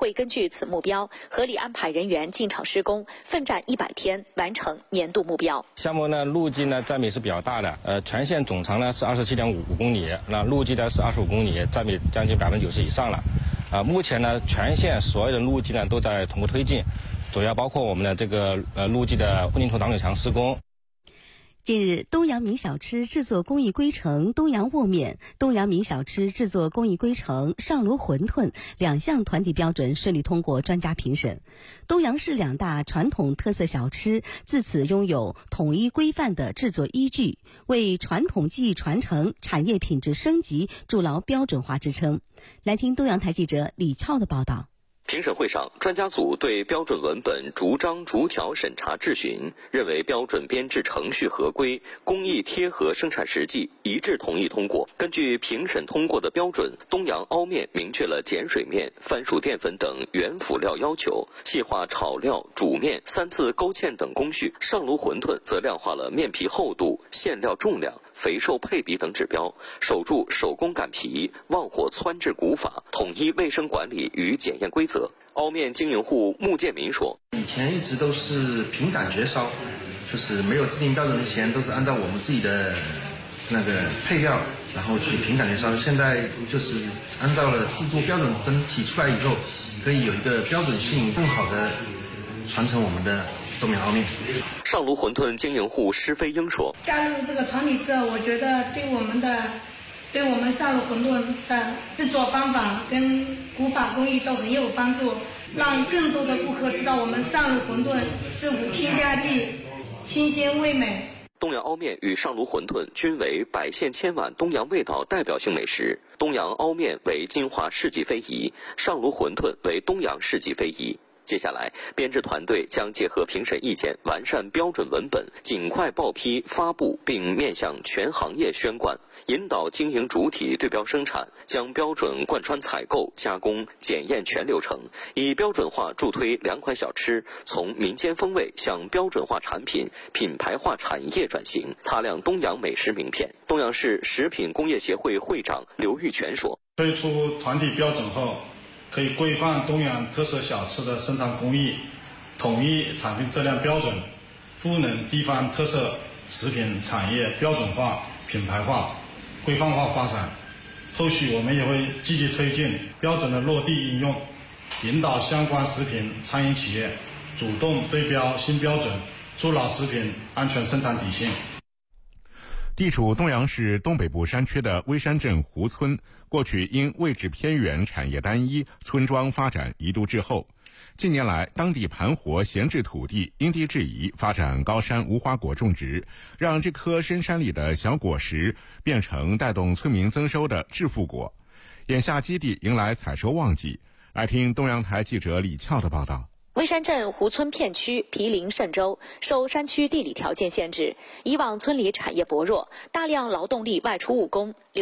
会根据此目标，合理安排人员进场施工，奋战100天，完成年度目标。 项目呢，路基呢占比是比较大的，全线总长呢是27.5公里，那路基呢是25公里，占比将近90%以上了。目前呢，全线所有的路基呢都在同步推进，主要包括我们的这个路基的混凝土挡水墙施工。 近日，东阳名小吃制作工艺规程东阳握面、东阳名小吃制作工艺规程上炉馄饨2项团体标准顺利通过专家评审。东阳市2大传统特色小吃自此拥有统一规范的制作依据，为传统技艺传承、产业品质升级筑牢标准化支撑。来听东阳台记者李俏的报道。 评审会上，专家组对标准文本逐章逐条审查质询，认为标准编制程序合规，工艺贴合生产实际，一致同意通过。根据评审通过的标准，东阳凹面明确了碱水面、番薯淀粉等原辅料要求，细化炒料、煮面、3次勾芡等工序。上炉馄饨则量化了面皮厚度、馅料重量、肥瘦配比等指标，守住手工擀皮、旺火汆制古法，统一卫生管理与检验规则。凹面经营户穆建民说：“ 以前一直都是凭感觉烧，就是没有制定标准之前，都是按照我们自己的那个配料，然后去凭感觉烧。现在就是按照了制作标准整体出来以后，可以有一个标准性，更好的传承我们的东阳凹面。” 上炉馄饨经营户施飞英说：“ 加入这个团体之后，我觉得对我们上炉馄饨的制作方法跟古法工艺都很有帮助，让更多的顾客知道我们上炉馄饨是无添加剂，清鲜味美。” 东阳凹面与上炉馄饨均为百县千碗东阳味道代表性美食，东阳凹面为金华市级非遗，上炉馄饨为东阳市级非遗。接下来，编制团队将结合评审意见，完善标准文本，尽快报批发布，并面向全行业宣贯，引导经营主体对标生产，将标准贯穿采购、加工、检验全流程，以标准化助推2款小吃从民间风味向标准化产品、品牌化产业转型，擦亮东阳美食名片。东阳市食品工业协会会长刘玉全说：“ 推出团体标准后，可以规范东阳特色小吃的生产工艺，统一产品质量标准，赋能地方特色食品产业标准化、品牌化、规范化发展。后续我们也会积极推进标准的落地应用，引导相关食品餐饮企业主动对标新标准，筑牢食品安全生产底线。” 地处东阳市东北部山区的微山镇湖村，过去因位置偏远、产业单一，村庄发展一度滞后。近年来，当地盘活闲置土地，因地制宜发展高山无花果种植，让这颗深山里的小果实变成带动村民增收的致富果。眼下基地迎来采收旺季。来听东阳台记者李俏的报道。 微山镇湖村片区毗邻嵊州，受山区地理条件限制，以往村里产业薄弱，大量劳动力外出务工。